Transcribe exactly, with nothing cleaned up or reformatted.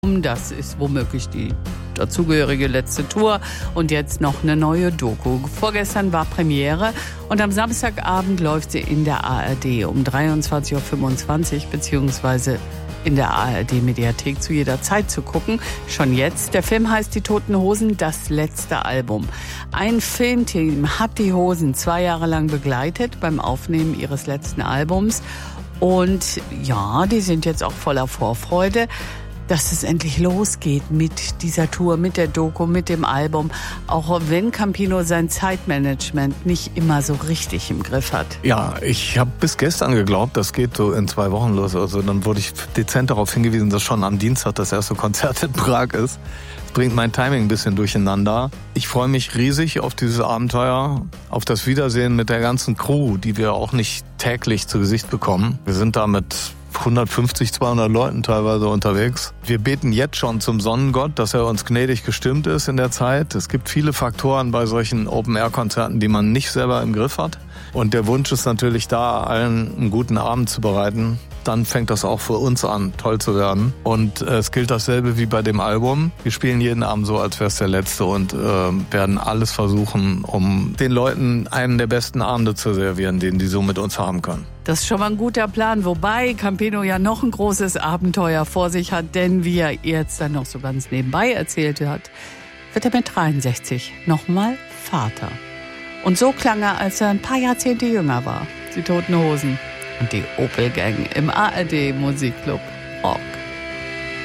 Das ist womöglich die dazugehörige letzte Tour und jetzt noch eine neue Doku. Vorgestern war Premiere und am Samstagabend läuft sie in der A R D um dreiundzwanzig Uhr fünfundzwanzig beziehungsweise in der A R D-Mediathek zu jeder Zeit zu gucken. Schon jetzt. Der Film heißt Die Toten Hosen, das letzte Album. Ein Filmteam hat die Hosen zwei Jahre lang begleitet beim Aufnehmen ihres letzten Albums. Und ja, die sind jetzt auch voller Vorfreude, dass es endlich losgeht mit dieser Tour, mit der Doku, mit dem Album. Auch wenn Campino sein Zeitmanagement nicht immer so richtig im Griff hat. Ja, ich habe bis gestern geglaubt, das geht so in zwei Wochen los. Also dann wurde ich dezent darauf hingewiesen, dass schon am Dienstag das erste Konzert in Prag ist. Das bringt mein Timing ein bisschen durcheinander. Ich freue mich riesig auf dieses Abenteuer, auf das Wiedersehen mit der ganzen Crew, die wir auch nicht täglich zu Gesicht bekommen. Wir sind da mit hundertfünfzig, zweihundert Leuten teilweise unterwegs. Wir beten jetzt schon zum Sonnengott, dass er uns gnädig gestimmt ist in der Zeit. Es gibt viele Faktoren bei solchen Open-Air-Konzerten, die man nicht selber im Griff hat. Und der Wunsch ist natürlich da, allen einen guten Abend zu bereiten. Dann fängt das auch für uns an, toll zu werden. Und äh, es gilt dasselbe wie bei dem Album. Wir spielen jeden Abend so, als wäre es der letzte und äh, werden alles versuchen, um den Leuten einen der besten Abende zu servieren, den die so mit uns haben können. Das ist schon mal ein guter Plan, wobei Campino ja noch ein großes Abenteuer vor sich hat, denn wie er jetzt dann noch so ganz nebenbei erzählt hat, wird er mit dreiundsechzig nochmal Vater. Und so klang er, als er ein paar Jahrzehnte jünger war. Die Toten Hosen und die Opel Gang im A R D Musikclub.